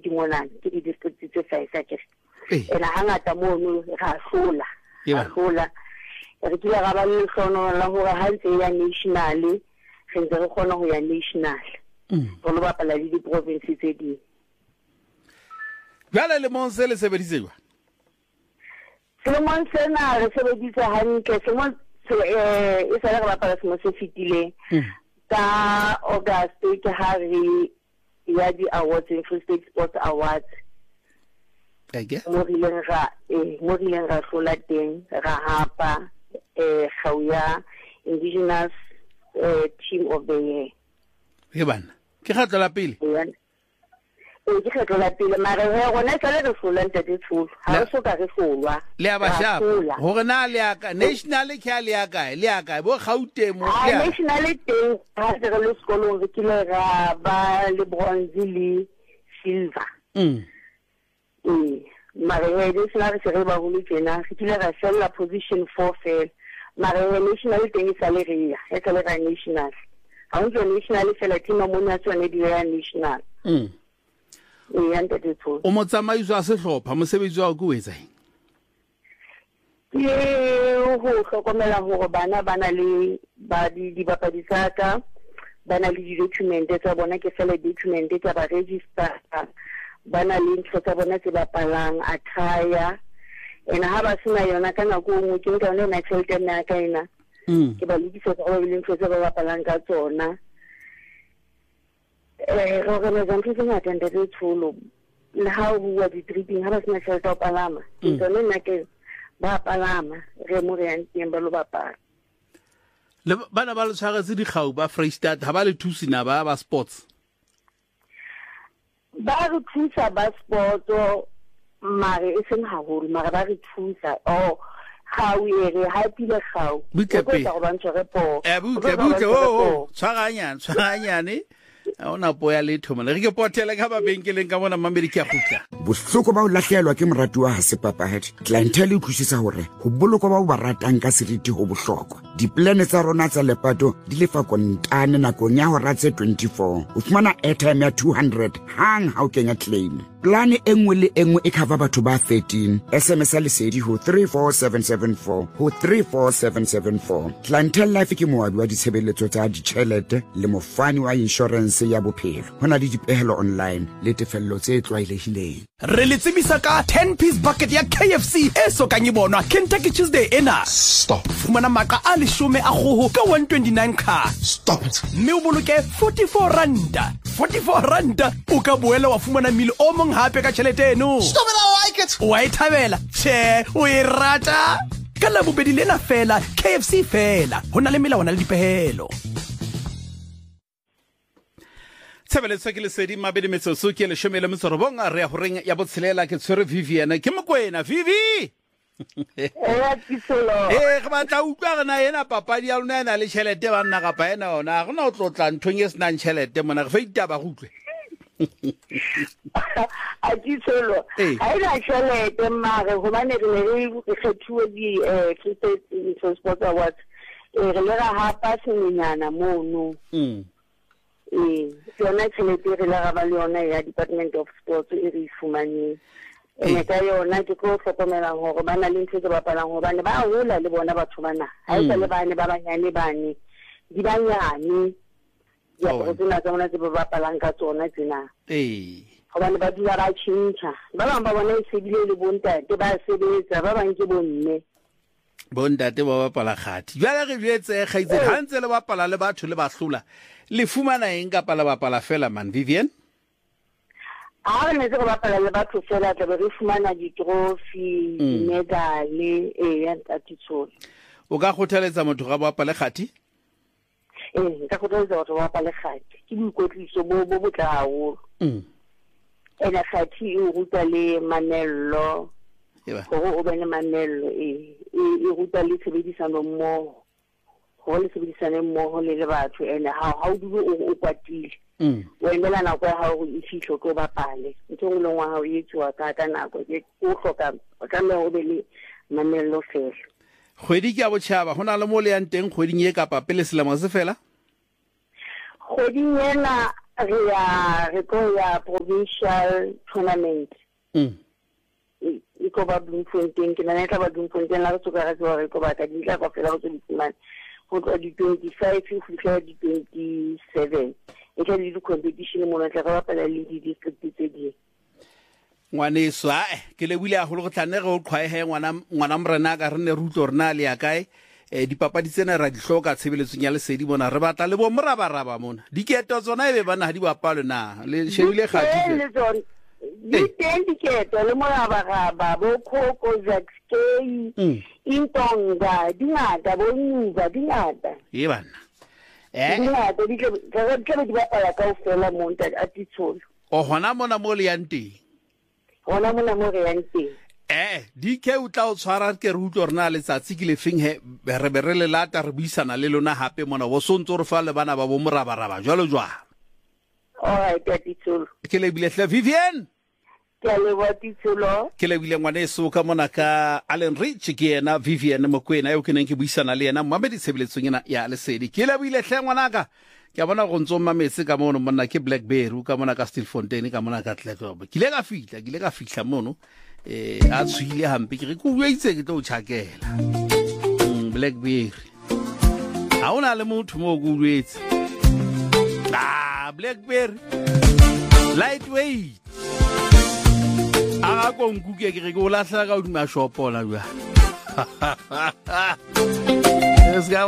mona ke di district tse 5 a ke ena hangata mono ra hlola re kile ga ba le hlono la hore ha ntse ya national re ntse re kgona ho ya national go lo bapala le di province tse di Jwale le monse le sebediswa Selemong sena re sebedisa hantle selemong e sa le re bapala selemong se fetileng ka August ke ha re ya di awards Free State Sports Awards mo rileng ra hlola teng ra hapa Gauya Indigenous Team of the Year ke bana ke kgatlo la pele ke kgetlo la pele mara gona sa le re hlola ntate Tsholo ha re soka re hlolwa le a ba shapa hore na le aka national ke a le aka bo Gauteng mo ke national teng ha re le sekolong re kile ra ba le bronze le silver mara e sena re se re ba holo tjena re kile ra sella position 4 fel mara national teng sa le ria e sa le ra national ha o ntse national fela tima mo na tsone di ya national o mo tsamaiso a sehlopha mosebetsi wa go etsa eng ke ho hlokomela hore bana le ba di bapadi tsaka bana le di document tsa bona ke fela document tsa ba register bana le ntho tsa bona tse bapalang attire ena ha ba sena yona ka nako nngwe ke nka yona na tšhelete nna ka ena ke ba lokisa go ba le ntho tse ba bapalang ka tsona re organization tse ngata ntate Tsholo le ha o bua di-tripping ha ba sena tšhelete ya ho palama ke tsone nna ke ba palama re mo re yang teng ba lo bapala le bana ba le tshwaretse dikgau ba Freystad ha ba le thusi na ba sports ba re thusa ba sports mare e seng haholo mare ba re thusa ga o ere ha pile gao butle go bantshwa re po butle tshwaranyane ona poya le thomana re ke potele ka ba benkeleng ka bona mamedi ke a gutla bohloko ba o lahlehelwa ke morati wa hase papahadi clientele e thušisa hore go boloko ba o ba ratang ka seriti go bohlokwa diplane tsa rona tsa lepato di lefa kontane nakong ya hora tse 24 o fumana airtime ya 200 hang ha o kenya claim plane e nngwe le engwe e cover batho ba 13 SMS a lesedi ho 34774 ho 34774 clientele life ke moabi wa ditshebeletso tsa ditjhelete le mofani wa insurance ya bophelo hona le dipehelo online le tefello tse tlwaelehileng re le tsebisa ka 10-piece bucket ya KFC e sokang e bonwa Kentucky Tuesday ena stop fumana maqa a 10 a kgoho ka 129 ka stop it mme o boloke 44 rand o ka boela wa fumana mil o mong hape ka tšhelete eno stop it I like it wa e thabela che o e rata ka la bobedi lena fela KFC fela hona le melawana le dipehelo Tshebeletso ke lesedi mabedi metsotso ke le shomele motsorobong re ya go reng ya botshelela ke tshwere Vivian ke mokwena Vivi ke ge batla utlwa gena ena papadi ya lona ena le tšhelete ba nna kapa ena ona gona o tlotla nthong e senang tšhelete mona ge fa itaba go utlwe a Tsholo ha ina tšhelete mare gobane re ne re kgethuwe di Free State Sports Awards re le ra hapa senyana mono yona tšhelete re la ba le yona ya Department of Sports e re fumaneng ene ka yona ke go hlokomela gore bana le ntse ba bapalang gobane ba hola le bona batho bana ha e le bane ba banyane di banyane ya go tsena tsa bona tse ba bapalang ka tsona tsena gobane ba dula ba tšhintšha ba bangwe ba bona e sebile le bontate ba sebetsa ba bangwe ke bonne bontate ba bapala kgati jwale re jetse gaitse ha ntse le bapala le batho le ba hlola le fumana eng ka pala bapala fela man Vivian re ne go bapala le batho fela tla re fumana di-trophy medale ya ntate Tsholo o ka kgothaletsa motho ga bapala kgati nka kgothaletsa batho ba bapala kgati ke boikotliso bo botle haholo ena kgati e ruta le manello gore o bene manello e ruta le tshebedisano mmoho gore le sebedisane mmoho le batho ene ha o dube o kwatile o emela nako ya hao e fitlho go bapale ntse o lengwa ha o etswa ka nako ke o hloka o tlameha o be le mamello fela kgwedi ke a botšhaba hona le mo le yang teng kgweding e kapa pele selemo se fela kgweding ena re go ya provincial tournament iko ba Bloemfontein ke nna tla ba Bloemfontein la go tsoka ga tswa re go ba ka ditla go fela go tsimana go tla di 25 go fihla di 27 e tla di competition mo na tla go bapala le di district tse di ngwaneso ke le buile a go go tlane go qhwae ngwana mrena ka rene rutlo rena le ya kae dipapadi tsena ra di hloka tshebeletsong ya lesedi bona re batla le bo morabaraba mona diketo tsona e be bana ha di bapalo na le shebile kgati di teng diketo le morabaraba bo khoko zakskei intonga dingata bo nyuba dingata bana dingata di tla di bapala ka ofela monta a titsholo o hona mona mo le yang teng hona mona mo re yang teng DK o tla o tshwara ke re utlo rena letsatsi ke le feng he re be re le lata re buisana le lona hape mona wo sontso re fa le bana ba bo morabaraba jwalo jwa alright titsholo ke le bile hle Vivian ke le wa titsholo ke le bile ngwane so ka mona ka Allen Rich ke yena Vivian Mokwena yo ke neng ke buisana le yena mmamedi tshebeletsong ena ya lesedi ke le bile hle ngwanaka ke bona go ntso mametse ka mono monna ke Blackberry ka mona ka Stilfontein ka mona ka Tlekobo ke le ka fihla mono a tswile hampe ke re go buitse ke tlo tshakela Blackberry ha ona le motho mo go buitse Blackberry lightweight a go nkuke ke re go lahla ka udima shopo la jwa